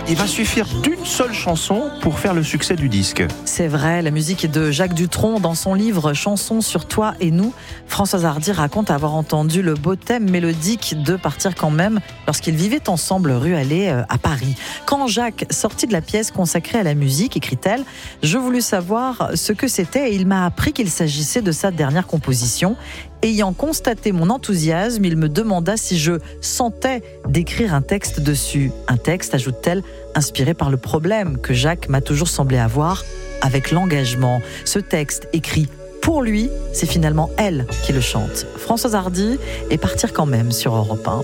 il va suffire d'une seule chanson pour faire le succès du disque. C'est vrai, la musique est de Jacques Dutronc. Dans son livre « Chansons sur toi et nous », Françoise Hardy raconte avoir entendu le beau thème mélodique de Partir quand même lorsqu'ils vivaient ensemble rue Allée à Paris. Quand Jacques sortit de la pièce consacrée à la musique, écrit-elle, je voulus savoir ce que c'était et il m'a appris qu'il s'agissait de sa dernière composition. Ayant constaté mon enthousiasme, il me demanda si je sentais d'écrire un texte dessus. Un texte, ajoute-t-elle, inspiré par le problème que Jacques m'a toujours semblé avoir avec l'engagement. Ce texte écrit pour lui, c'est finalement elle qui le chante. Françoise Hardy et Partir quand même sur Europe 1.